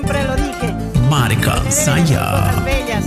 siempre lo dije. Marca Mujeres, Saya. cosas bellas.